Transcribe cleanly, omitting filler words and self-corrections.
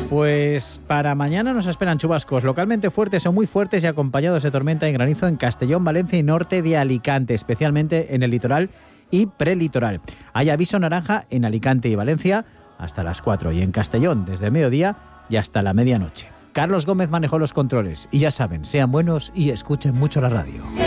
Pues para mañana nos esperan chubascos localmente fuertes o muy fuertes y acompañados de tormenta y granizo en Castellón, Valencia y norte de Alicante, especialmente en el litoral y prelitoral. Hay aviso naranja en Alicante y Valencia hasta las 4 y en Castellón desde el mediodía y hasta la medianoche. Carlos Gómez manejó los controles y ya saben, sean buenos y escuchen mucho la radio.